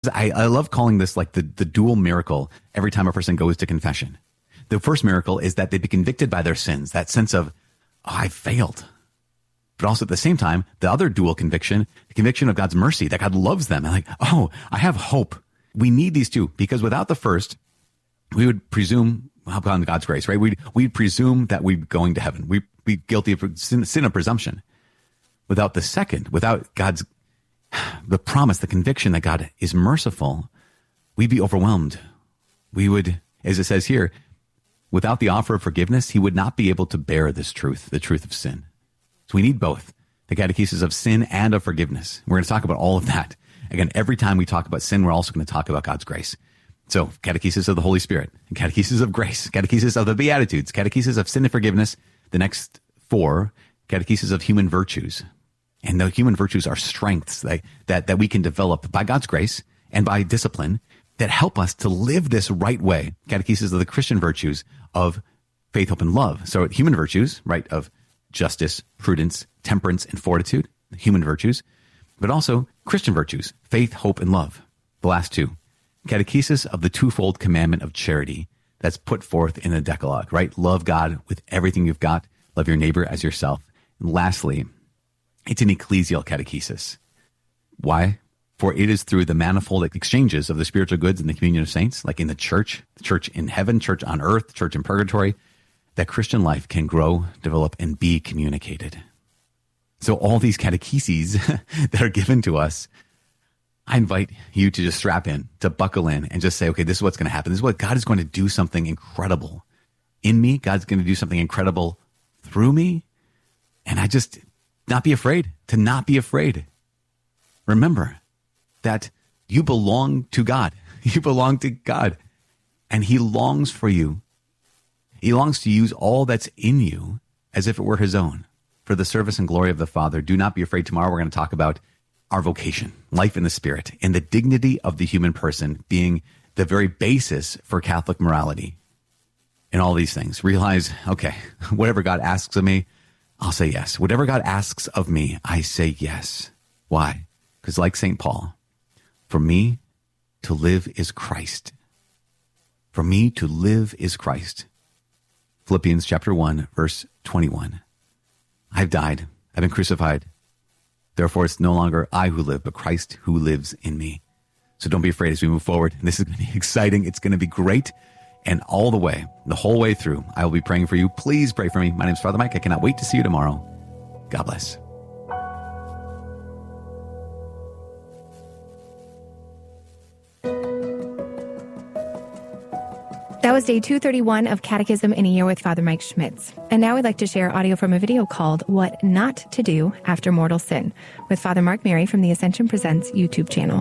I love calling this like the dual miracle every time a person goes to confession. The first miracle is that they be convicted by their sins, that sense of, I failed. But also at the same time, the other dual conviction, the conviction of God's mercy, that God loves them. And like, I have hope. We need these two, because without the first, we would presume upon God's grace, right? We'd presume that we're going to heaven. We'd be guilty of sin of presumption. Without the second, without the promise, the conviction that God is merciful, we'd be overwhelmed. We would, as it says here, without the offer of forgiveness, he would not be able to bear this truth, the truth of sin. So we need both, the catechesis of sin and of forgiveness. We're going to talk about all of that. Again, every time we talk about sin, we're also going to talk about God's grace. So catechesis of the Holy Spirit, catechesis of grace, catechesis of the Beatitudes, catechesis of sin and forgiveness. The next 4, catechesis of human virtues. And the human virtues are strengths that we can develop by God's grace and by discipline that help us to live this right way. Catechesis of the Christian virtues of faith, hope, and love. So human virtues, right, of justice, prudence, temperance, and fortitude, human virtues, but also Christian virtues, faith, hope, and love. The last 2, catechesis of the twofold commandment of charity that's put forth in the Decalogue, right? Love God with everything you've got. Love your neighbor as yourself. And lastly, it's an ecclesial catechesis. Why? For it is through the manifold exchanges of the spiritual goods in the communion of saints, like in the church in heaven, church on earth, church in purgatory, that Christian life can grow, develop, and be communicated. So all these catecheses that are given to us, I invite you to just strap in, to buckle in, and just say, okay, this is what's going to happen. This is what God is going to do, something incredible in me. God's going to do something incredible through me. And I just not be afraid, to not be afraid. Remember that you belong to God. You belong to God. And he longs for you. He longs to use all that's in you as if it were his own for the service and glory of the Father. Do not be afraid. Tomorrow we're going to talk about our vocation, life in the Spirit, and the dignity of the human person being the very basis for Catholic morality. And all these things. Realize, okay, whatever God asks of me, I'll say yes. Whatever God asks of me, I say yes. Why? Because like St. Paul, for me to live is Christ. For me to live is Christ. Philippians chapter 1, verse 21. I've died. I've been crucified. Therefore, it's no longer I who live, but Christ who lives in me. So don't be afraid as we move forward. This is going to be exciting. It's going to be great. And all the whole way through, I will be praying for you. Please pray for me. My name is Father Mike. I cannot wait to see you tomorrow. God bless. That was day 231 of Catechism in a Year with Father Mike Schmitz. And now I'd like to share audio from a video called What Not to Do After Mortal Sin with Father Mark Mary from the Ascension Presents YouTube channel.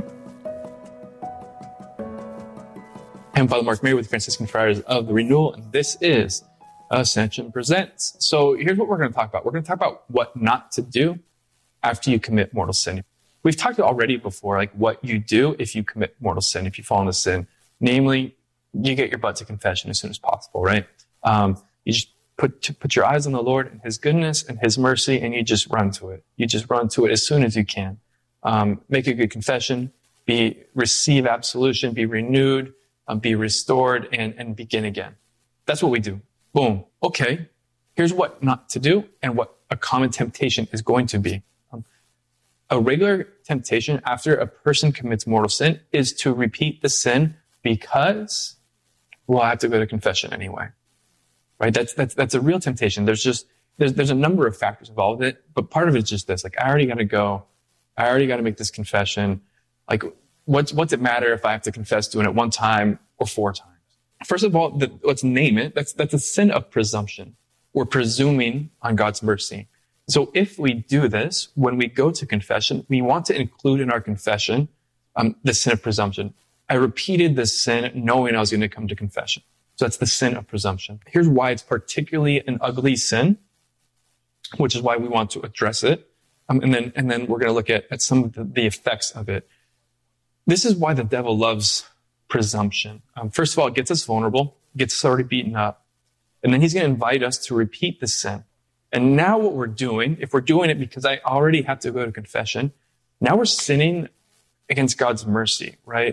I'm Father Mark Mary with the Franciscan Friars of the Renewal, and this is Ascension Presents. So here's what we're going to talk about. We're going to talk about what not to do after you commit mortal sin. We've talked already before, like what you do if you commit mortal sin, if you fall into sin. Namely, you get your butt to confession as soon as possible, right? You just put your eyes on the Lord and his goodness and his mercy, and you just run to it. You just run to it as soon as you can. Make a good confession, receive absolution, be renewed, be restored, and begin again. That's what we do. Boom. Okay. Here's what not to do and what a common temptation is going to be. A regular temptation after a person commits mortal sin is to repeat the sin because, well, I have to go to confession anyway. Right? That's a real temptation. There's a number of factors involved with it, but part of it is just this, like, I already got to go. I already got to make this confession. Like, what's it matter if I have to confess doing it one time or 4 times? First of all, let's name it. That's a sin of presumption. We're presuming on God's mercy. So if we do this, when we go to confession, we want to include in our confession the sin of presumption. I repeated this sin knowing I was going to come to confession. So that's the sin of presumption. Here's why it's particularly an ugly sin, which is why we want to address it. And then we're going to look at some of the effects of it. This is why the devil loves presumption. First of all, it gets us vulnerable, gets us already beaten up. And then he's going to invite us to repeat the sin. And now what we're doing, if we're doing it because I already have to go to confession, now we're sinning against God's mercy, right?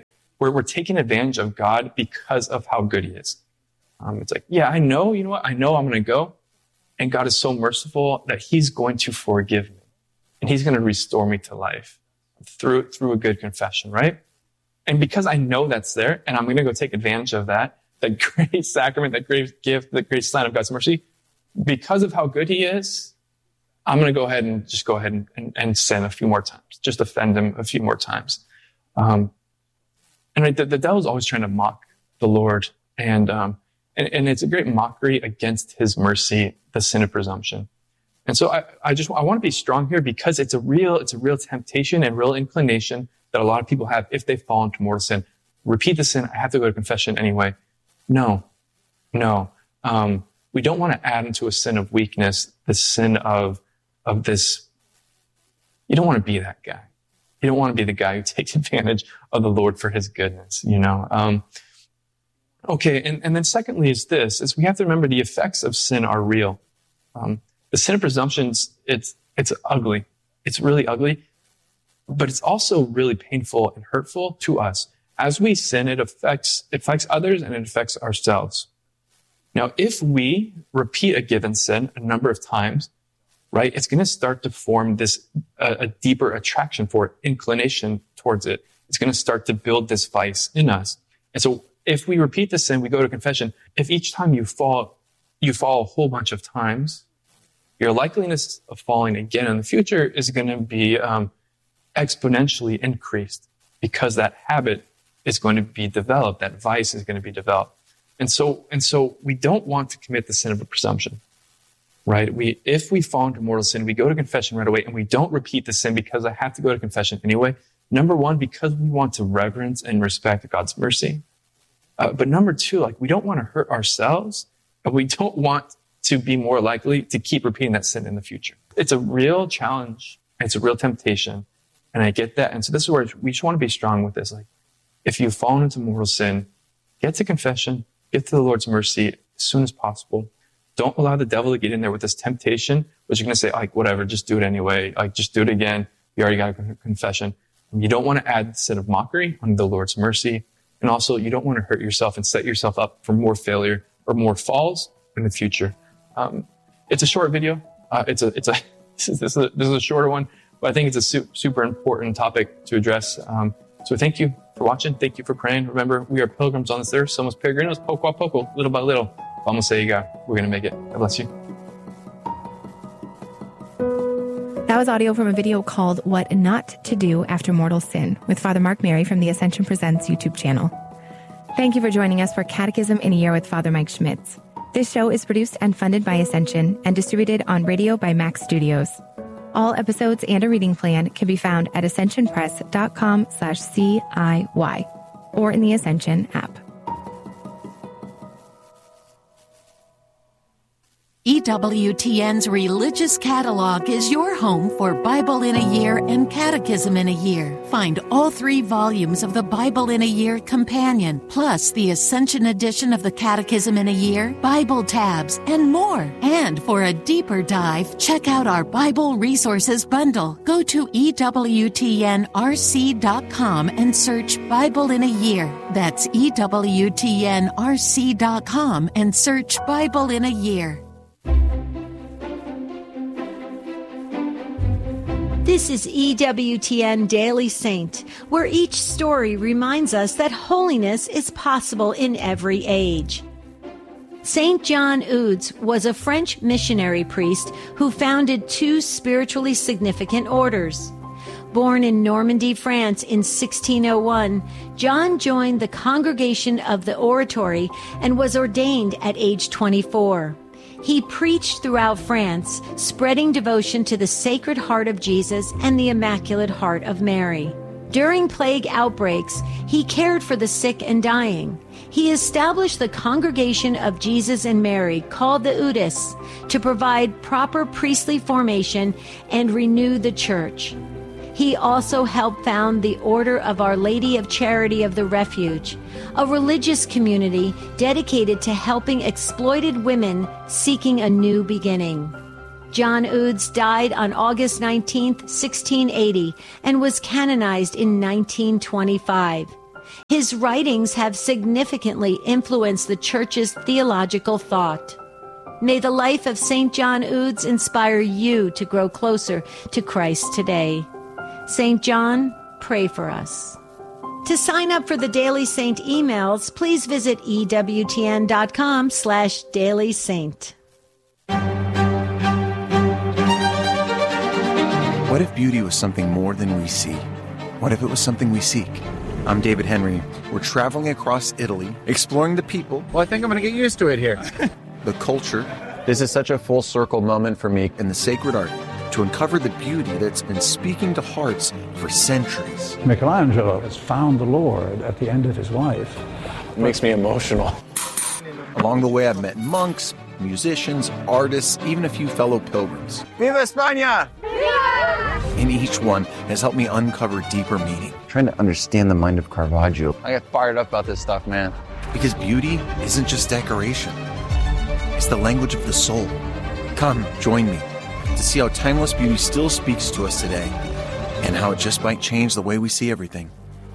we're taking advantage of God because of how good he is. It's like, yeah, I know, you know what? I know I'm going to go. And God is so merciful that he's going to forgive me. And he's going to restore me to life through a good confession, right? And because I know that's there, and I'm going to go take advantage of that great sacrament, that great gift, the great sign of God's mercy, because of how good he is, I'm going to go ahead and sin a few more times, just offend him a few more times. And the devil's always trying to mock the Lord, and it's a great mockery against his mercy, the sin of presumption. And so I want to be strong here because it's a real temptation and real inclination that a lot of people have if they fall into mortal sin. Repeat the sin. I have to go to confession anyway. No. We don't want to add into a sin of weakness, the sin of this. You don't want to be that guy. You don't want to be the guy who takes advantage of the Lord for his goodness, Okay. And then secondly is we have to remember the effects of sin are real. The sin of presumptions, it's ugly. It's really ugly, but it's also really painful and hurtful to us. As we sin, it affects others and it affects ourselves. Now, if we repeat a given sin a number of times, right, it's going to start to form this, a deeper attraction for it, inclination towards it. It's going to start to build this vice in us. And so if we repeat the sin, we go to confession. If each time you fall a whole bunch of times, your likeliness of falling again in the future is going to be exponentially increased because that habit is going to be developed. That vice is going to be developed. And so we don't want to commit the sin of a presumption, right? If we fall into mortal sin, we go to confession right away and we don't repeat the sin because I have to go to confession anyway. Number one, because we want to reverence and respect God's mercy. But number two, we don't want to hurt ourselves, and we don't want to be more likely to keep repeating that sin in the future. It's a real challenge. It's a real temptation. And I get that. And so this is where we just want to be strong with this. If you've fallen into mortal sin, get to confession, get to the Lord's mercy as soon as possible. Don't allow the devil to get in there with this temptation, which you're going to say, whatever, just do it anyway. Just do it again. You already got a confession. And you don't want to add the sin of mockery on the Lord's mercy. And also, you don't want to hurt yourself and set yourself up for more failure or more falls in the future. It's a short video. This is a shorter one, but I think it's a super important topic to address. So thank you for watching. Thank you for praying. Remember, we are pilgrims on this earth. Somos peregrinos, poco a poco, little by little. Vamos a llegar. We're going to make it. God bless you. That was audio from a video called What Not to Do After Mortal Sin with Father Mark Mary from the Ascension Presents YouTube channel. Thank you for joining us for Catechism in a Year with Father Mike Schmitz. This show is produced and funded by Ascension and distributed on radio by Max Studios. All episodes and a reading plan can be found at ascensionpress.com/CIY or in the Ascension app. EWTN's Religious Catalog is your home for Bible in a Year and Catechism in a Year. Find all 3 volumes of the Bible in a Year Companion, plus the Ascension edition of the Catechism in a Year, Bible tabs, and more. And for a deeper dive, check out our Bible Resources Bundle. Go to EWTNRC.com and search Bible in a Year. That's EWTNRC.com and search Bible in a Year. This is EWTN Daily Saint, where each story reminds us that holiness is possible in every age. Saint John Eudes was a French missionary priest who founded 2 spiritually significant orders. Born in Normandy, France in 1601, John joined the Congregation of the Oratory and was ordained at age 24. He preached throughout France, spreading devotion to the Sacred Heart of Jesus and the Immaculate Heart of Mary. During plague outbreaks, he cared for the sick and dying. He established the Congregation of Jesus and Mary, called the Eudes, to provide proper priestly formation and renew the Church. He also helped found the Order of Our Lady of Charity of the Refuge, a religious community dedicated to helping exploited women seeking a new beginning. John Eudes died on August 19, 1680, and was canonized in 1925. His writings have significantly influenced the Church's theological thought. May the life of St. John Eudes inspire you to grow closer to Christ today. St. John, pray for us. To sign up for the Daily Saint emails, please visit EWTN.com/dailysaint. What if beauty was something more than we see? What if it was something we seek? I'm David Henry. We're traveling across Italy, exploring the people. Well, I think I'm going to get used to it here. The culture. This is such a full circle moment for me. And the sacred art to uncover the beauty that's been speaking to hearts for centuries. Michelangelo has found the Lord at the end of his life. It makes me emotional. Along the way, I've met monks, musicians, artists, even a few fellow pilgrims. Viva España! And each one has helped me uncover deeper meaning. Trying to understand the mind of Caravaggio. I get fired up about this stuff, man. Because beauty isn't just decoration. It's the language of the soul. Come, join me to see how timeless beauty still speaks to us today and how it just might change the way we see everything.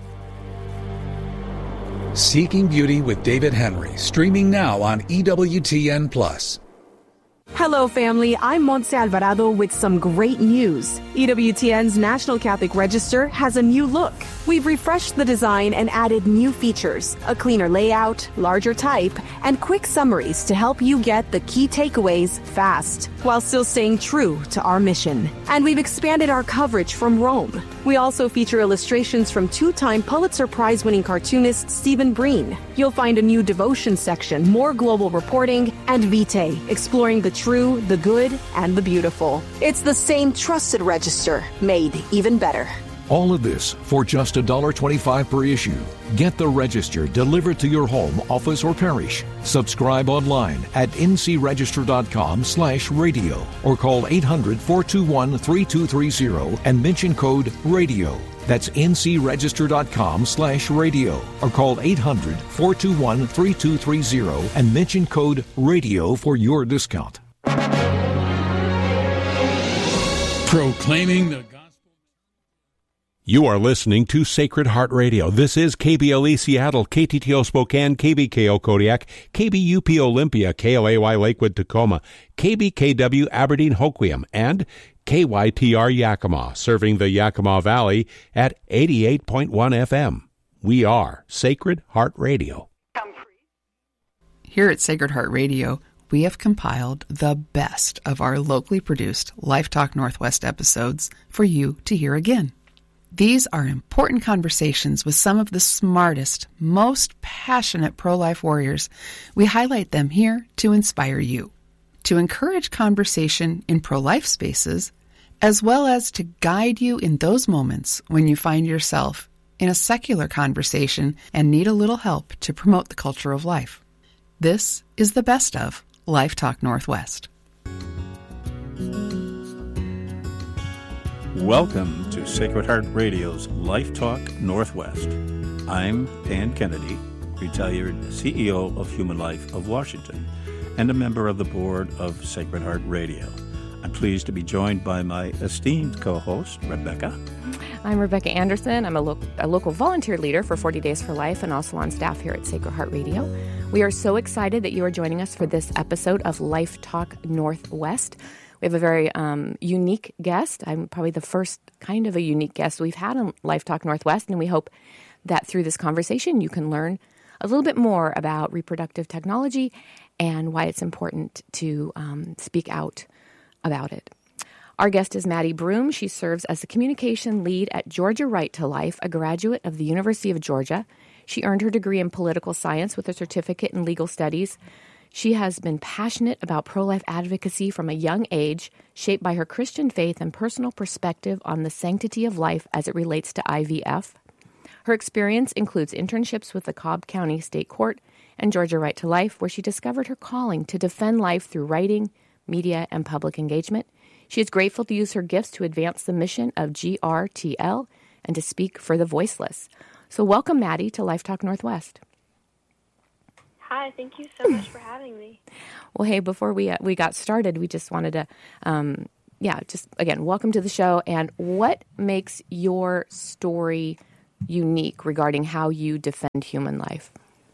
Seeking Beauty with David Henry, streaming now on EWTN+. Hello, family. I'm Montse Alvarado with some great news. EWTN's National Catholic Register has a new look. We've refreshed the design and added new features, a cleaner layout, larger type, and quick summaries to help you get the key takeaways fast, while still staying true to our mission. And we've expanded our coverage from Rome. We also feature illustrations from two-time Pulitzer Prize-winning cartoonist Stephen Breen. You'll find a new devotion section, more global reporting, and Vitae, exploring the true, the good, and the beautiful. It's the same trusted register, made even better. All of this for just $1.25 per issue. Get the Register delivered to your home, office, or parish. Subscribe online at ncregister.com/radio or call 800-421-3230 and mention code RADIO. That's ncregister.com/radio or call 800-421-3230 and mention code RADIO for your discount. Proclaiming the gospel. You are listening to Sacred Heart Radio. This is KBLE Seattle, KTTO Spokane, KBKO Kodiak, KBUP Olympia, KLAY Lakewood Tacoma, KBKW Aberdeen Hoquiam, and KYTR Yakima, serving the Yakima Valley at 88.1 FM. We are Sacred Heart Radio. Here at Sacred Heart Radio, we have compiled the best of our locally produced Life Talk Northwest episodes for you to hear again. These are important conversations with some of the smartest, most passionate pro-life warriors. We highlight them here to inspire you, to encourage conversation in pro-life spaces, as well as to guide you in those moments when you find yourself in a secular conversation and need a little help to promote the culture of life. This is the best of Life Talk Northwest. Welcome to Sacred Heart Radio's Life Talk Northwest. I'm Dan Kennedy, retired CEO of Human Life of Washington and a member of the board of Sacred Heart Radio. I'm pleased to be joined by my esteemed co-host, Rebecca. I'm Rebecca Anderson. I'm a local volunteer leader for 40 Days for Life and also on staff here at Sacred Heart Radio. We are so excited that you are joining us for this episode of Life Talk Northwest. We have a very unique guest. I'm probably the first kind of a unique guest we've had on Life Talk Northwest, and we hope that through this conversation you can learn a little bit more about reproductive technology and why it's important to speak out about it. Our guest is Maddie Broom. She serves as the communication lead at Georgia Right to Life, a graduate of the University of Georgia. She earned her degree in political science with a certificate in legal studies. She has been passionate about pro-life advocacy from a young age, shaped by her Christian faith and personal perspective on the sanctity of life as it relates to IVF. Her experience includes internships with the Cobb County State Court and Georgia Right to Life, where she discovered her calling to defend life through writing, media, and public engagement. She is grateful to use her gifts to advance the mission of GRTL and to speak for the voiceless. So welcome, Maddie, to Life Talk Northwest. Hi, thank you so much for having me. Well, hey, before we got started, we just wanted to, just again, welcome to the show. And what makes your story unique regarding how you defend human life?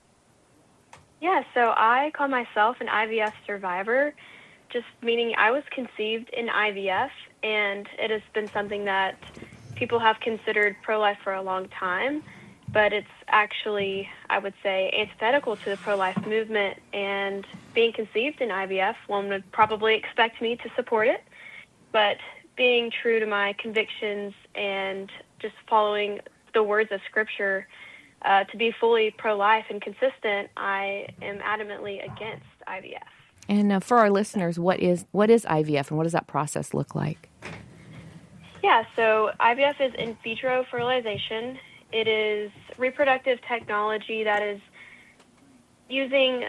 Yeah, so I call myself an IVF survivor, just meaning I was conceived in IVF, and it has been something that people have considered pro-life for a long time, but it's actually, I would say, antithetical to the pro-life movement. And being conceived in IVF, one would probably expect me to support it, but being true to my convictions and just following the words of Scripture, to be fully pro-life and consistent, I am adamantly against IVF. And for our listeners, what is IVF and what does that process look like? Yeah, so IVF is in vitro fertilization. It is reproductive technology that is using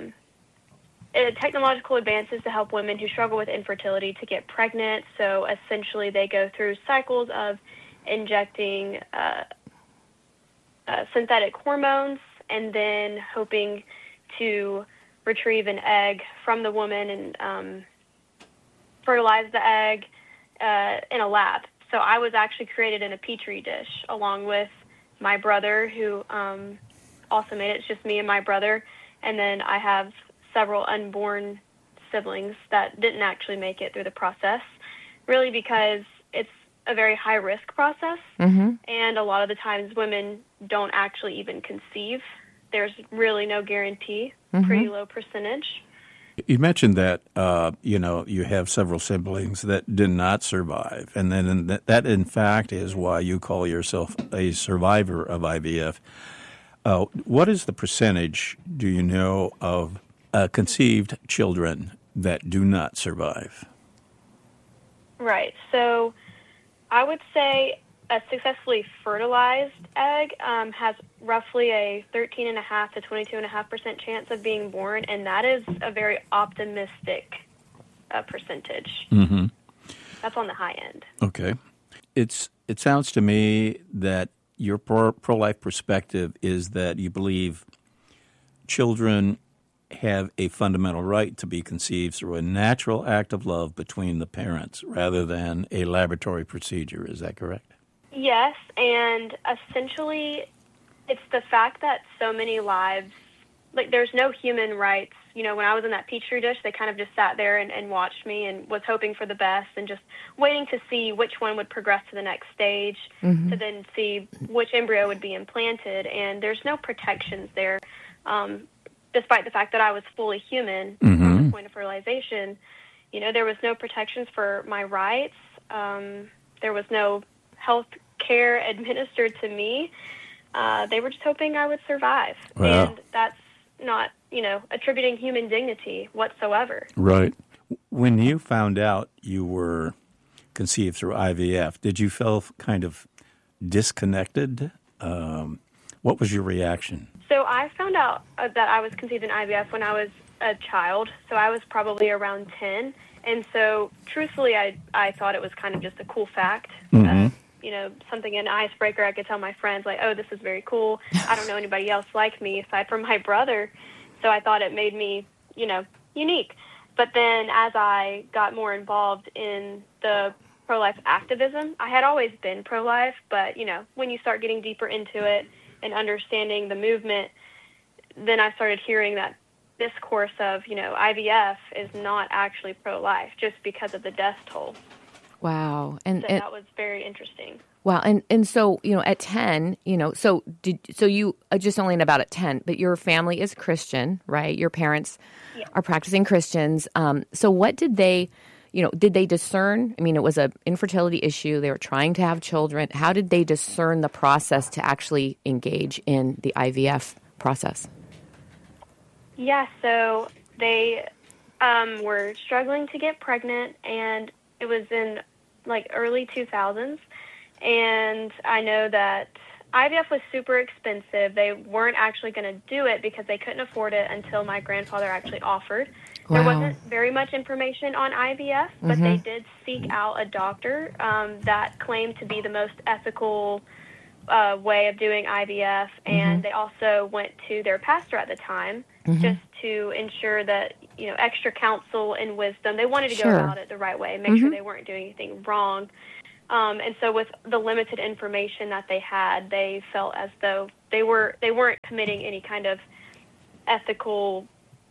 technological advances to help women who struggle with infertility to get pregnant. So essentially they go through cycles of injecting synthetic hormones and then hoping to retrieve an egg from the woman and fertilize the egg in a lab. So I was actually created in a Petri dish along with my brother who also made it. It's just me and my brother. And then I have several unborn siblings that didn't actually make it through the process, really because it's a very high-risk process. Mm-hmm. And a lot of the times women don't actually even conceive. There's really no guarantee, pretty low percentage. You mentioned that, you have several siblings that did not survive, and then that, in fact, is why you call yourself a survivor of IVF. What is the percentage, do you know, of conceived children that do not survive? Right. So I would say a successfully fertilized egg has roughly a 13.5 to 22.5% chance of being born, and that is a very optimistic percentage. Mm-hmm. That's on the high end. Okay. It sounds to me that your pro-life perspective is that you believe children have a fundamental right to be conceived through a natural act of love between the parents rather than a laboratory procedure. Is that correct? Yes, and essentially it's the fact that so many lives, like there's no human rights. You know, when I was in that Petri dish, they kind of just sat there and watched me and was hoping for the best and just waiting to see which one would progress to the next stage to then see which embryo would be implanted. And there's no protections there, despite the fact that I was fully human at the point of fertilization. You know, there was no protections for my rights. There was no health care administered to me. They were just hoping I would survive. Wow. And that's not, attributing human dignity whatsoever. Right. When you found out you were conceived through IVF, did you feel kind of disconnected? What was your reaction? So I found out that I was conceived in IVF when I was a child. So I was probably around 10. And so truthfully, I thought it was kind of just a cool fact. Something, an icebreaker I could tell my friends, like, oh, this is very cool. I don't know anybody else like me aside from my brother. So I thought it made me, unique. But then as I got more involved in the pro-life activism, I had always been pro-life, but, when you start getting deeper into it and understanding the movement, then I started hearing that discourse of, IVF is not actually pro-life just because of the death toll. Wow. And that was very interesting. Wow. And so, at 10, so you just only about at 10, but your family is Christian, right? Your parents are practicing Christians. So what did they discern? I mean, it was an infertility issue. They were trying to have children. How did they discern the process to actually engage in the IVF process? Yeah, so they were struggling to get pregnant, and it was in early 2000s. And I know that IVF was super expensive. They weren't actually going to do it because they couldn't afford it until my grandfather actually offered. Wow. There wasn't very much information on IVF, but they did seek out a doctor that claimed to be the most ethical way of doing IVF. And they also went to their pastor at the time just to ensure that, extra counsel and wisdom. They wanted to go about it the right way, make sure they weren't doing anything wrong. And so with the limited information that they had, they felt as though they weren't committing any kind of ethical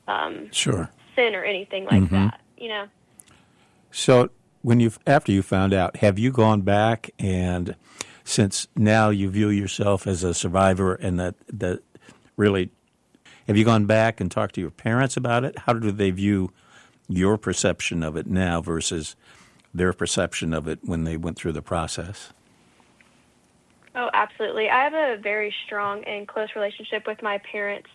sin or anything like that, you know. So after you found out, have you gone back, and since now you view yourself as a survivor, and that really, have you gone back and talked to your parents about it? How do they view your perception of it now versus their perception of it when they went through the process? Oh, absolutely. I have a very strong and close relationship with my parents.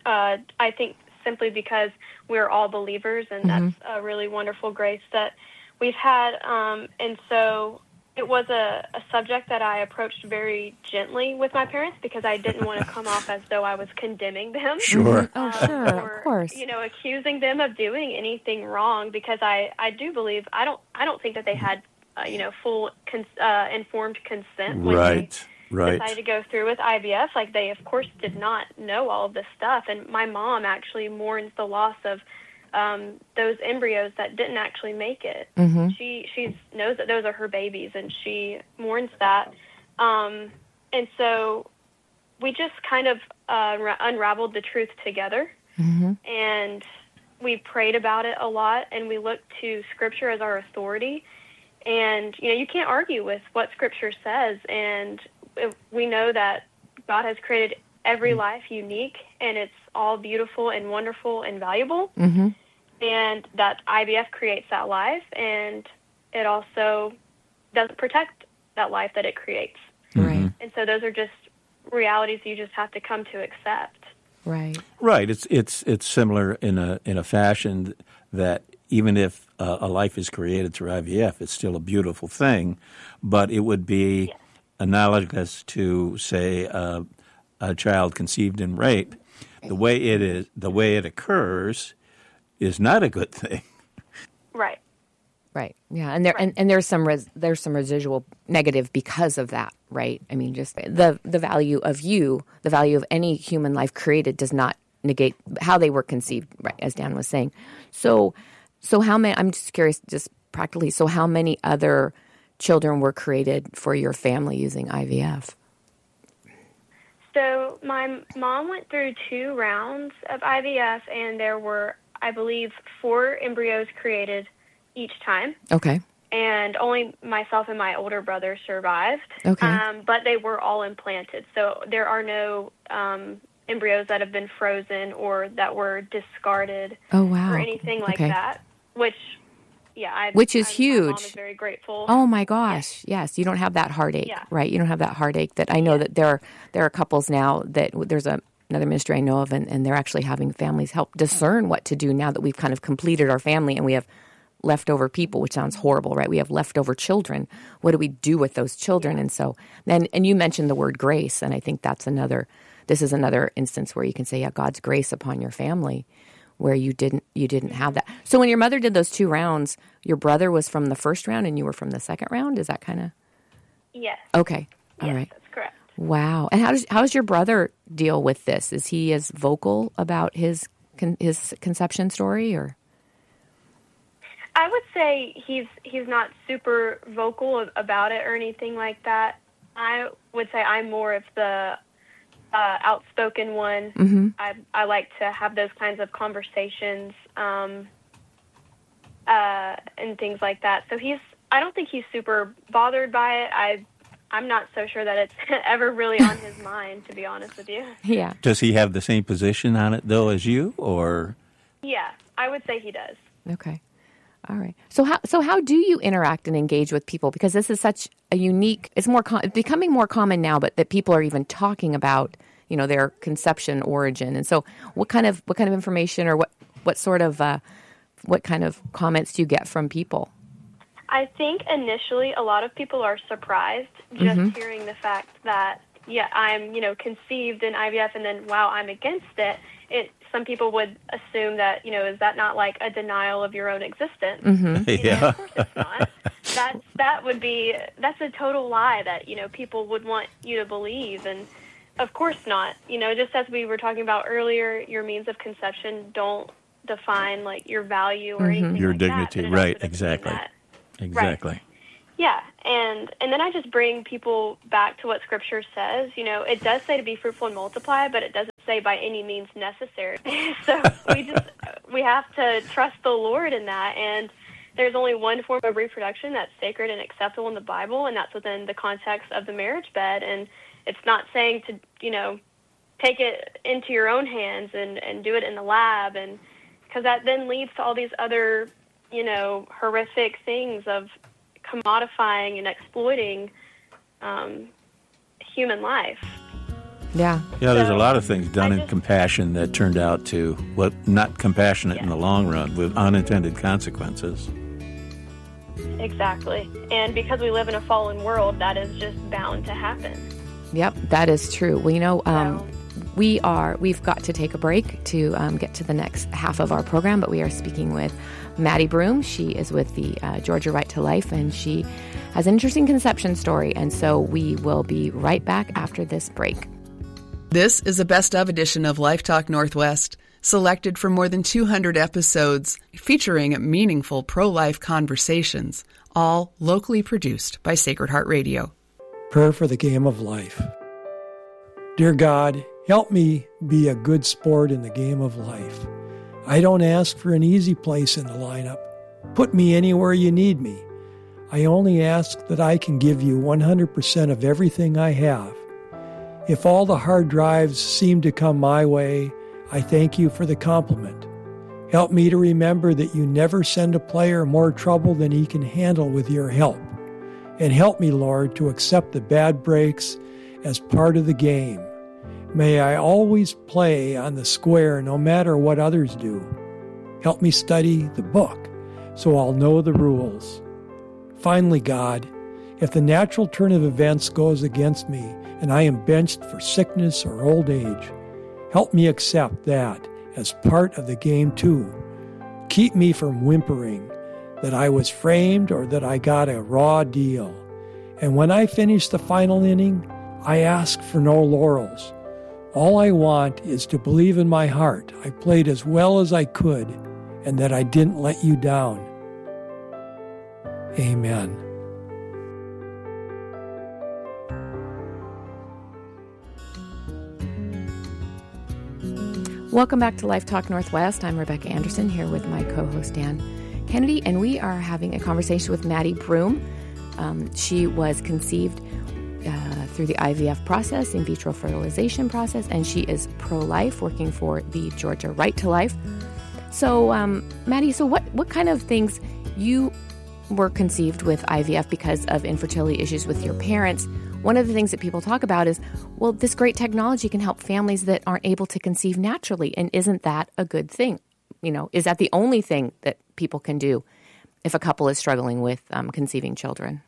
I think simply because we're all believers, and that's a really wonderful grace that we've had. And so it was a subject that I approached very gently with my parents because I didn't want to come off as though I was condemning them. Sure. Oh, sure, or, of course. You know, accusing them of doing anything wrong, because I do believe, I don't think that they had, full informed consent when they decided to go through with IVF. Like, they, of course, did not know all of this stuff. And my mom actually mourns the loss of those embryos that didn't actually make it. She knows that those are her babies, and she mourns that. And so we just kind of unraveled the truth together, and we prayed about it a lot, and we looked to Scripture as our authority. And, you know, you can't argue with what Scripture says, and we know that God has created every life unique, and it's all beautiful and wonderful and valuable. And that IVF creates that life, and it also doesn't protect that life that it creates. Right. And so those are just realities you just have to come to accept. Right. Right. It's similar in a fashion that even if a life is created through IVF, it's still a beautiful thing, but it would be analogous to, say, a child conceived in rape. The way it occurs is not a good thing. Right. Right. Yeah, and there's some residual negative because of that, right? I mean, just the value of the value of any human life created does not negate how they were conceived, right? As Dan was saying. So how many? I'm just curious, just practically. So how many other children were created for your family using IVF? So my mom went through 2 rounds of IVF, and there were, I believe, 4 embryos created each time. Okay. And only myself and my older brother survived. Okay. But they were all implanted. So there are no embryos that have been frozen or that were discarded or anything like that, which is huge. My mom is very grateful. Oh my gosh. Yes. You don't have that heartache, right? You don't have that heartache that I know that there are couples now that there's another ministry I know of, and they're actually having families help discern what to do now that we've kind of completed our family and we have leftover people, which sounds horrible, right? We have leftover children. What do we do with those children? And so then, and you mentioned the word grace, and I think this is another instance where you can say, God's grace upon your family, where you didn't have that. So when your mother did those 2 rounds, your brother was from the first round and you were from the second round? Is that kind of? Yes. Okay. All right. That's correct. Wow. And how does your brother deal with this? Is he as vocal about his conception story, or? I would say he's not super vocal about it or anything like that. I would say I'm more of the outspoken one. I like to have those kinds of conversations and things like that. So I don't think he's super bothered by it. I'm not so sure that it's ever really on his mind, to be honest with you. Yeah. Does he have the same position on it, though, as you, or? Yeah, I would say he does. Okay. All right. So how do you interact and engage with people? Because this is such a unique, it's becoming more common now, but that people are even talking about, their conception origin. And so what kind of information or what kind of comments do you get from people? I think initially a lot of people are surprised just hearing the fact that, I'm, conceived in IVF, and then, wow, I'm against it. Some people would assume that, is that not like a denial of your own existence? Of course it's not. That's a total lie that, people would want you to believe. And of course not. Just as we were talking about earlier, your means of conception don't define like your value or anything your like dignity, that, right? Exactly. Exactly. Right. Yeah, and then I just bring people back to what Scripture says. You know, it does say to be fruitful and multiply, but it doesn't say by any means necessary. So we have to trust the Lord in that, and there's only one form of reproduction that's sacred and acceptable in the Bible, and that's within the context of the marriage bed. And it's not saying to, you know, take it into your own hands and do it in the lab, and because that then leads to all these other, you know, horrific things of commodifying and exploiting human life. Yeah, there's a lot of things done in compassion that turned out to, well, not compassionate in the long run, with unintended consequences. Exactly. And because we live in a fallen world, that is just bound to happen. Yep, that is true. Well, you know, we've got to take a break to get to the next half of our program, but we are speaking with Maddie Broom. She is with the Georgia Right to Life, and she has an interesting conception story. And so we will be right back after this break. This is a best-of edition of Life Talk Northwest, selected from more than 200 episodes featuring meaningful pro-life conversations, all locally produced by Sacred Heart Radio. Prayer for the game of life. Dear God, help me be a good sport in the game of life. I don't ask for an easy place in the lineup. Put me anywhere you need me. I only ask that I can give you 100% of everything I have. If all the hard drives seem to come my way, I thank you for the compliment. Help me to remember that you never send a player more trouble than he can handle with your help. And help me, Lord, to accept the bad breaks as part of the game. May I always play on the square no matter what others do. Help me study the book so I'll know the rules. Finally, God, if the natural turn of events goes against me and I am benched for sickness or old age, help me accept that as part of the game too. Keep me from whimpering that I was framed or that I got a raw deal. And when I finish the final inning, I ask for no laurels. All I want is to believe in my heart I played as well as I could and that I didn't let you down. Amen. Welcome back to Life Talk Northwest. I'm Rebecca Anderson here with my co-host Dan Kennedy, and we are having a conversation with Maddie Broom. She was conceived through the IVF process, in vitro fertilization process, and she is pro-life, working for the Georgia Right to Life. So, Maddie, so what kind of things, you were conceived with IVF because of infertility issues with your parents. One of the things that people talk about is, well, this great technology can help families that aren't able to conceive naturally. And isn't that a good thing? You know, is that the only thing that people can do if a couple is struggling with conceiving children?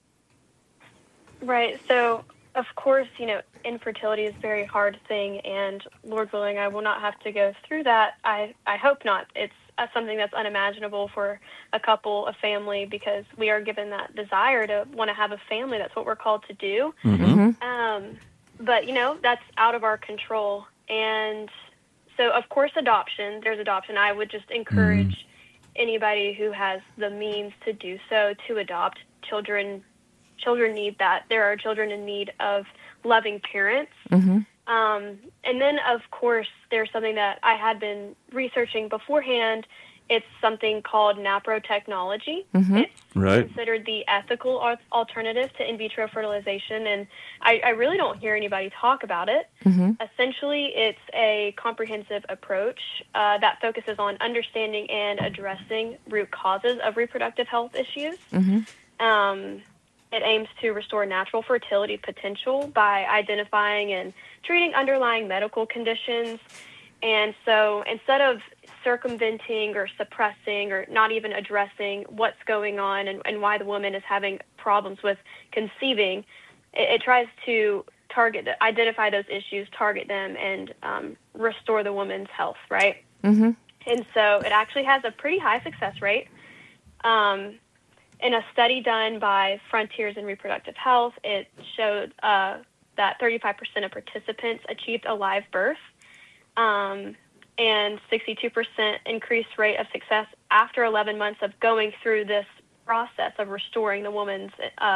Right. So, of course, you know, infertility is a very hard thing, and Lord willing, I will not have to go through that. I hope not. It's something that's unimaginable for a couple, a family, because we are given that desire to want to have a family. That's what we're called to do. Mm-hmm. But, you know, that's out of our control. And so, of course, there's adoption. I would just encourage anybody who has the means to do so to adopt. Children need that. There are children in need of loving parents. Mm-hmm. And then, of course, there's something that I had been researching beforehand. It's something called naprotechnology. Mm-hmm. It's considered the ethical alternative to in vitro fertilization, and I really don't hear anybody talk about it. Mm-hmm. Essentially, it's a comprehensive approach that focuses on understanding and addressing root causes of reproductive health issues. Mm-hmm. It aims to restore natural fertility potential by identifying and treating underlying medical conditions. And so instead of circumventing or suppressing or not even addressing what's going on and why the woman is having problems with conceiving, it tries to identify those issues, target them, and restore the woman's health, right? Mm-hmm. And so it actually has a pretty high success rate. In a study done by Frontiers in Reproductive Health, it showed that 35% of participants achieved a live birth, and 62% increased rate of success after 11 months of going through this process of restoring the woman's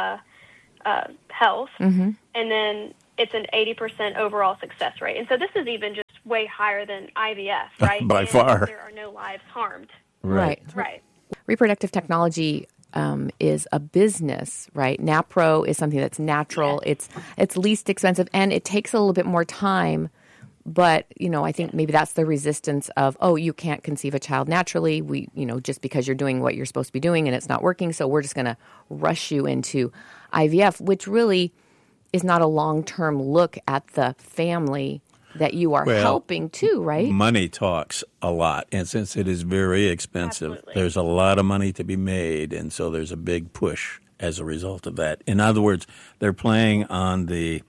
health, and then it's an 80% overall success rate. And so this is even just way higher than IVF, right? By far. There are no lives harmed. Right. Reproductive technology is a business, right? NaPro is something that's natural. Yes. It's least expensive, and it takes a little bit more time. But, I think maybe that's the resistance of, you can't conceive a child naturally. We, just because you're doing what you're supposed to be doing and it's not working. So we're just going to rush you into IVF, which really is not a long-term look at the family that you are helping too, right? Money talks a lot. And since it is very expensive, there's a lot of money to be made. And so there's a big push as a result of that. In other words, they're playing on the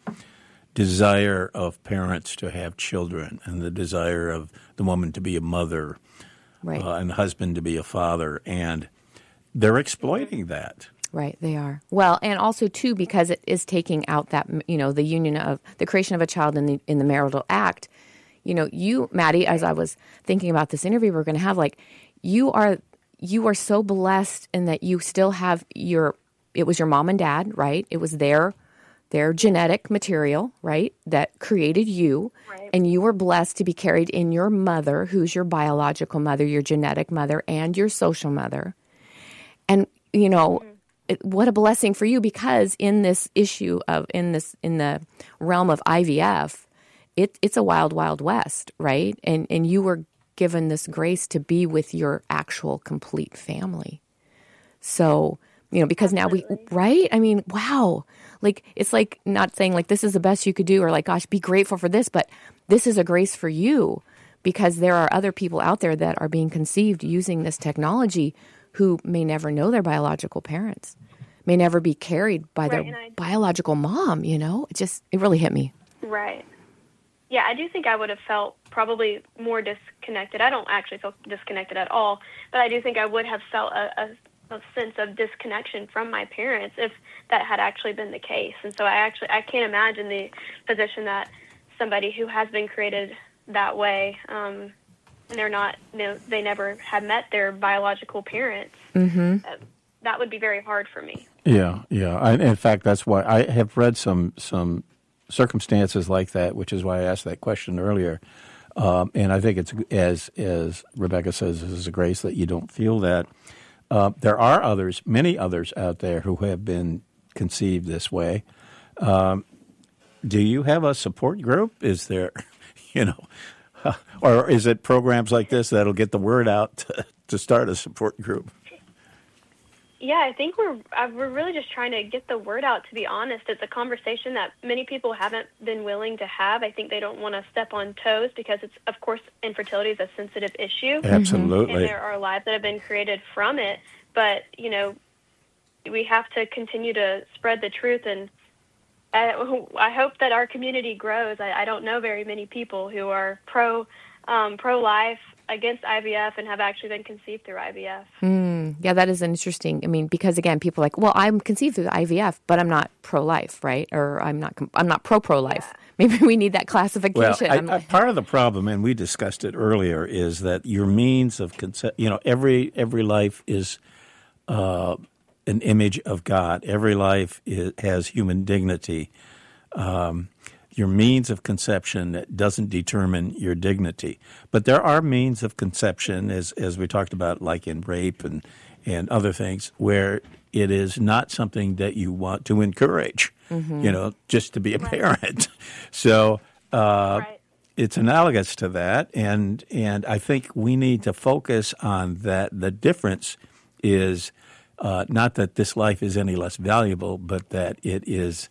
desire of parents to have children and the desire of the woman to be a mother and the husband to be a father. And they're exploiting that. Right, they are. Well, and also, too, because it is taking out that, the union of the creation of a child in the marital act. You, Maddie, as I was thinking about this interview we're going to have, you are so blessed in that you still have it was your mom and dad, right? It was their genetic material, right, that created you. Right. And you were blessed to be carried in your mother, who's your biological mother, your genetic mother, and your social mother. And, what a blessing for you, because in this issue in the realm of IVF, it's a wild, wild west, right? And you were given this grace to be with your actual complete family. So, because now right? I mean, wow. It's not saying this is the best you could do, or gosh, be grateful for this, but this is a grace for you, because there are other people out there that are being conceived using this technology who may never know their biological parents, may never be carried by their biological mom, It really hit me. Right. Yeah, I do think I would have felt probably more disconnected. I don't actually feel disconnected at all, but I do think I would have felt a sense of disconnection from my parents if that had actually been the case. And so I can't imagine the position that somebody who has been created that way, and they're not, they never have met their biological parents. Mm-hmm. That would be very hard for me. Yeah. In fact, that's why I have read some circumstances like that, which is why I asked that question earlier. And I think it's, as Rebecca says, this is a grace that you don't feel that. There are many others out there who have been conceived this way. Do you have a support group? Is there, or is it programs like this that'll get the word out to start a support group? Yeah, I think we're really just trying to get the word out, to be honest. It's a conversation that many people haven't been willing to have. I think they don't want to step on toes because it's, of course, infertility is a sensitive issue. Absolutely. And there are lives that have been created from it. But, we have to continue to spread the truth. And I hope that our community grows. I don't know very many people who are pro-life, against IVF, and have actually been conceived through IVF. Yeah, that is interesting. I mean, because again, people are like, well, I'm conceived through IVF, but I'm not pro-life, right? Or I'm not pro-life. Yeah. Maybe we need that classification. Well, part of the problem, and we discussed it earlier, is that your means of every life is an image of God. Every life has human dignity. Your means of conception doesn't determine your dignity. But there are means of conception, as we talked about, like in rape and other things, where it is not something that you want to encourage, just to be a parent. So it's analogous to that, and I think we need to focus on that. The difference is not that this life is any less valuable, but that it is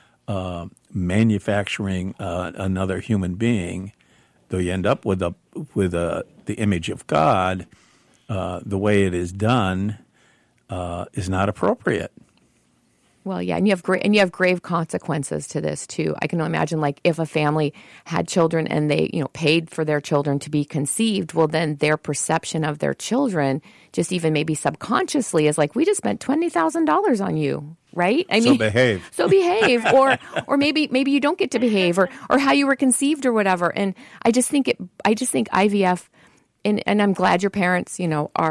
manufacturing another human being, though you end up with the image of God, the way it is done is not appropriate. Well, yeah, and you have grave consequences to this too. I can imagine, if a family had children and they, paid for their children to be conceived, well, then their perception of their children, just even maybe subconsciously, is like, we just spent $20,000 on you, right? So behave. So behave, or maybe you don't get to behave, or how you were conceived or whatever. And I just think IVF, and I'm glad your parents, are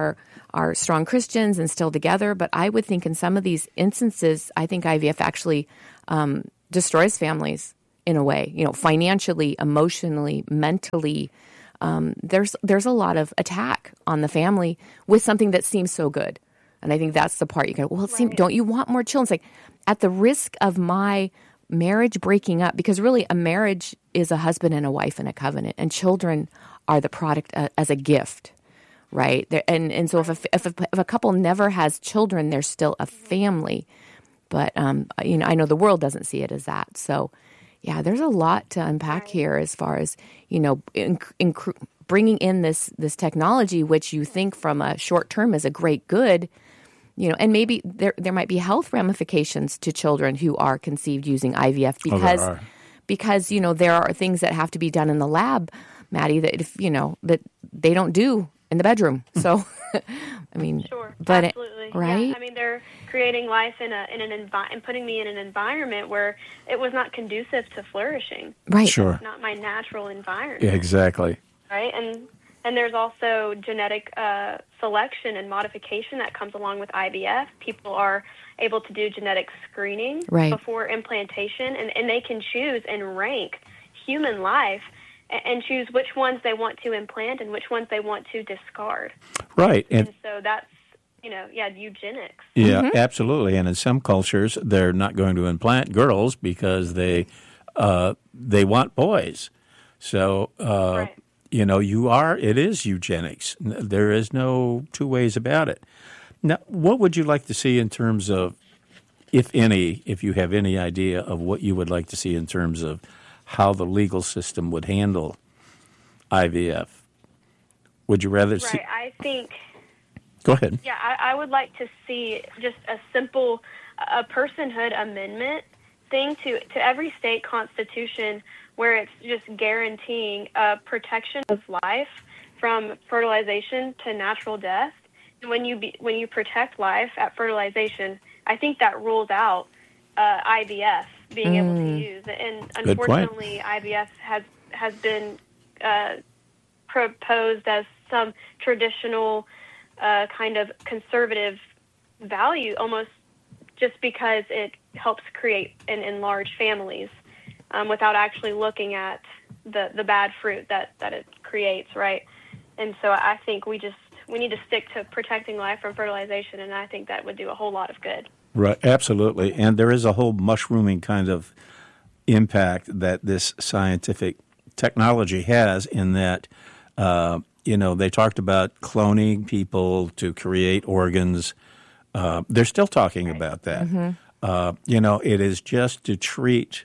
are strong Christians and still together. But I would think in some of these instances, I think IVF actually destroys families in a way, financially, emotionally, mentally. There's a lot of attack on the family with something that seems so good. And I think that's the part you go, well, don't you want more children? It's like, at the risk of my marriage breaking up, because really a marriage is a husband and a wife in a covenant, and children are the product as a gift, right? And so if a couple never has children, they're still a family. But, I know the world doesn't see it as that. So, yeah, there's a lot to unpack here as far as, bringing in this technology, which you think from a short term is a great good, and maybe there might be health ramifications to children who are conceived using IVF because there are things that have to be done in the lab, Maddie, that that they don't do in the bedroom. So, I mean, sure, but absolutely, right? Yeah. I mean, they're creating life in and putting me in an environment where it was not conducive to flourishing. Right. Sure. It's not my natural environment. Yeah, exactly. Right, and there's also genetic selection and modification that comes along with IVF. People are able to do genetic screening before implantation, and they can choose and rank human life and choose which ones they want to implant and which ones they want to discard. Right. And so that's, eugenics. Yeah, absolutely. And in some cultures, they're not going to implant girls because they want boys. So, it is eugenics. There is no two ways about it. Now, what would you like to see in terms of, if you have any idea of what you would like to see in terms of how the legal system would handle IVF? Would you rather see? Right, I think. Go ahead. Yeah, I would like to see just a simple personhood amendment thing to every state constitution where it's just guaranteeing protection of life from fertilization to natural death. And when you protect life at fertilization, I think that rules out IVF being able to use. And unfortunately, IVF has been proposed as some traditional kind of conservative value, almost just because it helps create and enlarge families. Without actually looking at the bad fruit that it creates, right? And so I think we need to stick to protecting life from fertilization, and I think that would do a whole lot of good. Right, absolutely. And there is a whole mushrooming kind of impact that this scientific technology has in that, they talked about cloning people to create organs. They're still talking about that. Mm-hmm. It is just to treat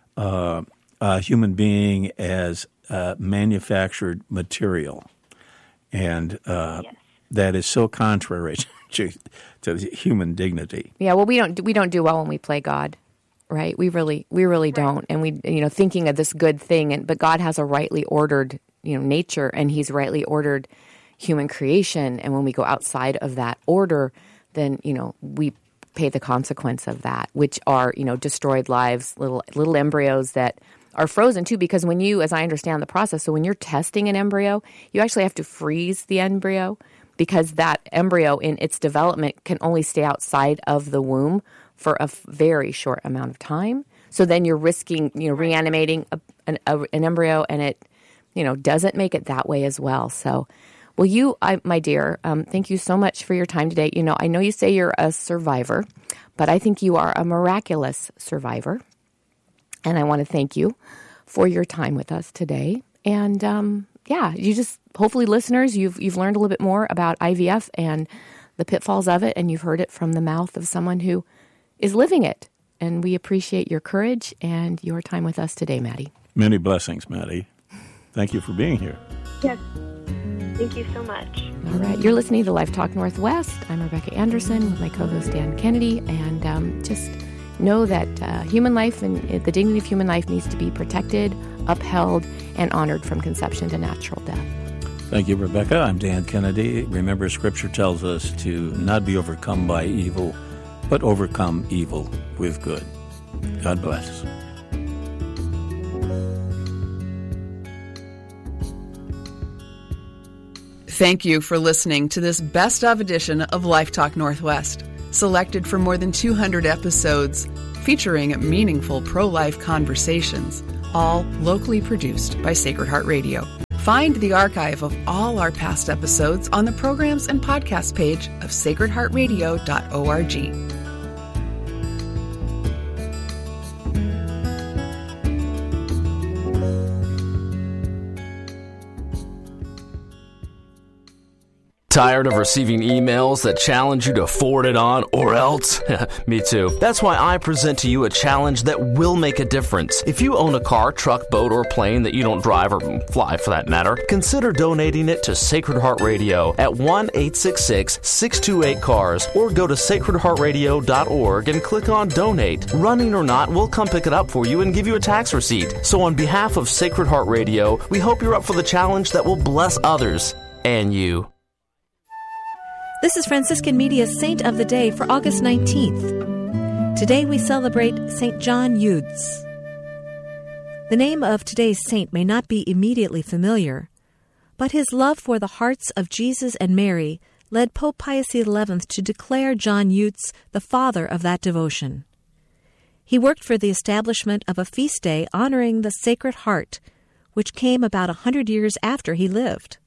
a human being as manufactured material, and that is so contrary to human dignity. Yeah, well, we don't do well when we play God, right? We really don't, and we thinking of this good thing, but God has a rightly ordered nature, and He's rightly ordered human creation, and when we go outside of that order, then we pay the consequence of that, which are, destroyed lives, little embryos that are frozen too, because when you, as I understand the process, so when you're testing an embryo, you actually have to freeze the embryo because that embryo in its development can only stay outside of the womb for a very short amount of time. So then you're risking, reanimating an embryo, and it, doesn't make it that way as well. So, well, my dear, thank you so much for your time today. I know you say you're a survivor, but I think you are a miraculous survivor. And I want to thank you for your time with us today. And, you just, hopefully listeners, you've learned a little bit more about IVF and the pitfalls of it, and you've heard it from the mouth of someone who is living it. And we appreciate your courage and your time with us today, Maddie. Many blessings, Maddie. Thank you for being here. Yes. Thank you so much. All right. You're listening to Life Talk Northwest. I'm Rebecca Anderson with my co-host Dan Kennedy. And just know that human life and the dignity of human life needs to be protected, upheld, and honored from conception to natural death. Thank you, Rebecca. I'm Dan Kennedy. Remember, Scripture tells us to not be overcome by evil, but overcome evil with good. God bless. Thank you for listening to this best of edition of Life Talk Northwest, selected from more than 200 episodes featuring meaningful pro-life conversations, all locally produced by Sacred Heart Radio. Find the archive of all our past episodes on the programs and podcast page of sacredheartradio.org. Tired of receiving emails that challenge you to forward it on or else? Me too. That's why I present to you a challenge that will make a difference. If you own a car, truck, boat, or plane that you don't drive or fly for that matter, consider donating it to Sacred Heart Radio at 1-866-628-CARS or go to sacredheartradio.org and click on Donate. Running or not, we'll come pick it up for you and give you a tax receipt. So on behalf of Sacred Heart Radio, we hope you're up for the challenge that will bless others and you. This is Franciscan Media's Saint of the Day for August 19th. Today we celebrate St. John Eudes. The name of today's saint may not be immediately familiar, but his love for the hearts of Jesus and Mary led Pope Pius XI to declare John Eudes the father of that devotion. He worked for the establishment of a feast day honoring the Sacred Heart, which came about 100 years after he lived.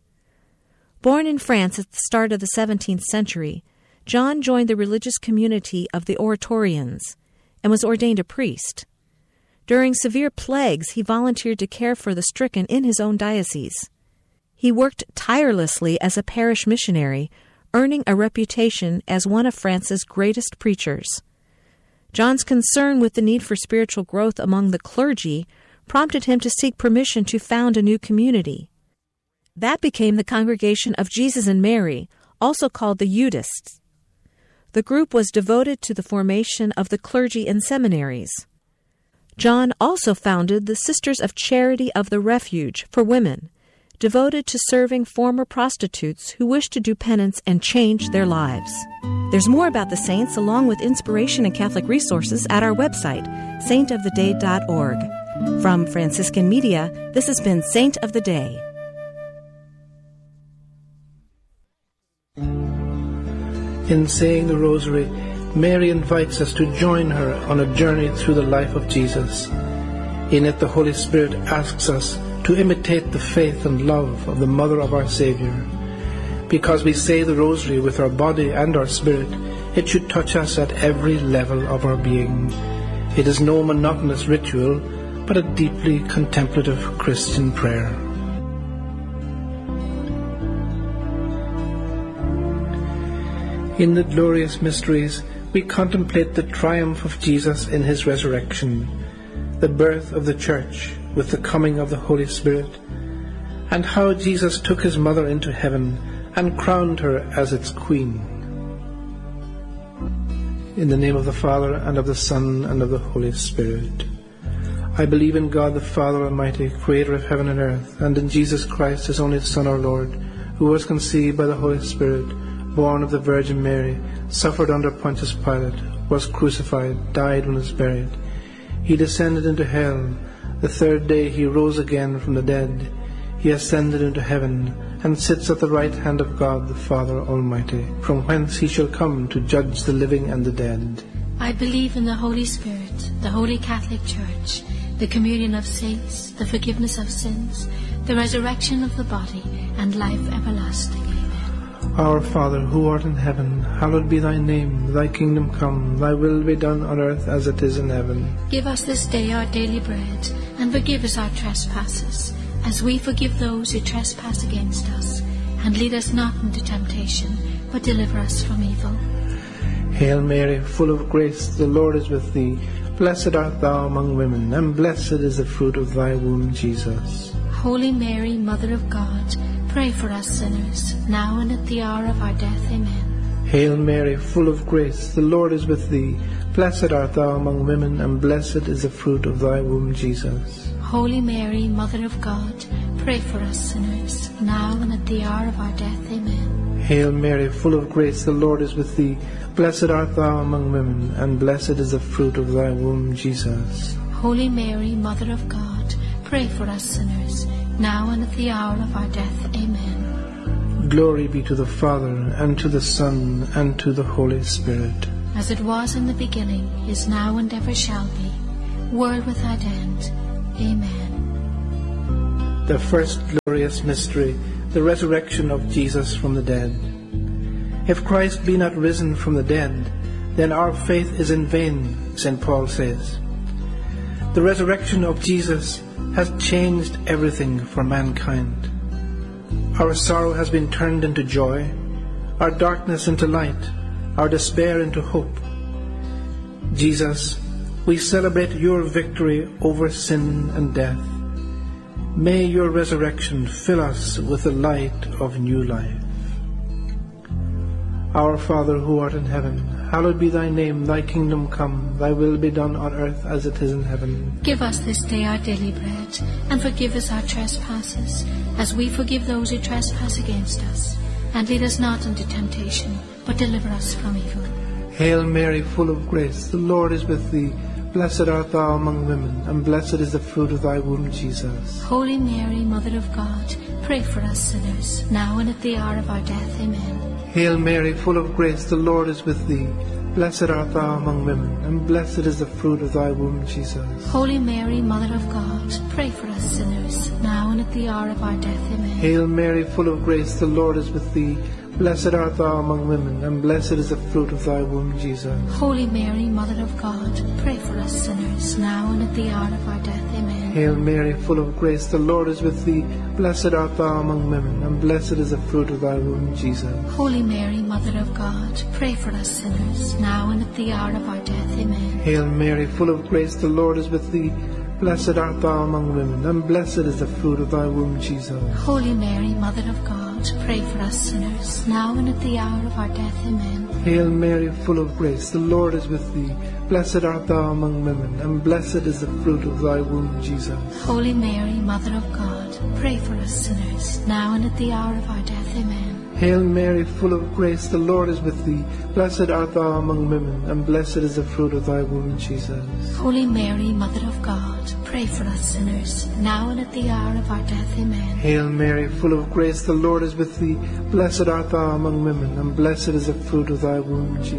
Born in France at the start of the 17th century, John joined the religious community of the Oratorians and was ordained a priest. During severe plagues, he volunteered to care for the stricken in his own diocese. He worked tirelessly as a parish missionary, earning a reputation as one of France's greatest preachers. John's concern with the need for spiritual growth among the clergy prompted him to seek permission to found a new community. That became the Congregation of Jesus and Mary, also called the Eudists. The group was devoted to the formation of the clergy in seminaries. John also founded the Sisters of Charity of the Refuge for women, devoted to serving former prostitutes who wished to do penance and change their lives. There's more about the saints along with inspiration and Catholic resources at our website, saintoftheday.org. From Franciscan Media, this has been Saint of the Day. In saying the Rosary, Mary invites us to join her on a journey through the life of Jesus. In it, the Holy Spirit asks us to imitate the faith and love of the Mother of our Savior. Because we say the Rosary with our body and our spirit, it should touch us at every level of our being. It is no monotonous ritual, but a deeply contemplative Christian prayer. In the glorious mysteries, we contemplate the triumph of Jesus in his resurrection, the birth of the Church with the coming of the Holy Spirit, and how Jesus took his mother into heaven and crowned her as its queen. In the name of the Father, and of the Son, and of the Holy Spirit. I believe in God the Father Almighty, creator of heaven and earth, and in Jesus Christ, his only Son, our Lord, who was conceived by the Holy Spirit, born of the Virgin Mary, suffered under Pontius Pilate, was crucified, died, and was buried. He descended into hell. The third day he rose again from the dead. He ascended into heaven, and sits at the right hand of God the Father Almighty, from whence he shall come to judge the living and the dead. I believe in the Holy Spirit, the Holy Catholic Church, the communion of saints, the forgiveness of sins, the resurrection of the body, and life everlasting. Our Father, who art in heaven, hallowed be thy name. Thy kingdom come, thy will be done on earth as it is in heaven. Give us this day our daily bread, and forgive us our trespasses, as we forgive those who trespass against us. And lead us not into temptation, but deliver us from evil. Hail Mary, full of grace, the Lord is with thee. Blessed art thou among women, and blessed is the fruit of thy womb, Jesus. Holy Mary, Mother of God, pray for us sinners, now and at the hour of our death. Amen. Hail Mary, full of grace, the Lord is with thee. Blessed art thou among women, and blessed is the fruit of thy womb, Jesus. Holy Mary, Mother of God, pray for us sinners, now and at the hour of our death. Amen. Hail Mary, full of grace, the Lord is with thee. Blessed art thou among women, and blessed is the fruit of thy womb, Jesus. Holy Mary, Mother of God, pray for us sinners, now and at the hour of our death. Amen. Glory be to the Father, and to the Son, and to the Holy Spirit. As it was in the beginning, is now, and ever shall be, world without end. Amen. The first glorious mystery, the resurrection of Jesus from the dead. If Christ be not risen from the dead, then our faith is in vain, St. Paul says. The resurrection of Jesus has changed everything for mankind. Our sorrow has been turned into joy, our darkness into light, our despair into hope. Jesus, we celebrate your victory over sin and death. May your resurrection fill us with the light of new life. Our Father who art in heaven, hallowed be thy name, thy kingdom come, thy will be done on earth as it is in heaven. Give us this day our daily bread, and forgive us our trespasses, as we forgive those who trespass against us. And lead us not into temptation, but deliver us from evil. Hail Mary, full of grace, the Lord is with thee. Blessed art thou among women, and blessed is the fruit of thy womb, Jesus. Holy Mary, Mother of God, pray for us sinners, now and at the hour of our death. Amen. Hail Mary, full of grace, the Lord is with thee. Blessed art thou among women, and blessed is the fruit of thy womb, Jesus. Holy Mary, Mother of God, pray for us sinners, now and at the hour of our death. Amen. Hail Mary, full of grace, the Lord is with thee. Blessed art thou among women, and blessed is the fruit of thy womb, Jesus. Holy Mary, Mother of God, pray for us sinners, now and at the hour of our death. Amen. Hail Mary, full of grace, the Lord is with thee. Blessed art thou among women, and blessed is the fruit of thy womb, Jesus. Holy Mary, Mother of God, pray for us sinners, now and at the hour of our death. Amen. Hail Mary, full of grace, the Lord is with thee. Blessed art thou among women, and blessed is the fruit of thy womb, Jesus. Holy Mary, Mother of God, pray for us sinners, now and at the hour of our death. Amen. Hail Mary, full of grace, the Lord is with thee. Blessed art thou among women, and blessed is the fruit of thy womb, Jesus. Holy Mary, Mother of God, pray for us sinners, now and at the hour of our death. Amen. Hail Mary, full of grace, the Lord is with thee. Blessed art thou among women, and blessed is the fruit of thy womb, Jesus. Holy Mary, Mother of God, pray for us sinners, now and at the hour of our death. Amen. Hail Mary, full of grace, the Lord is with thee. Blessed art thou among women, and blessed is the fruit of thy womb, Jesus.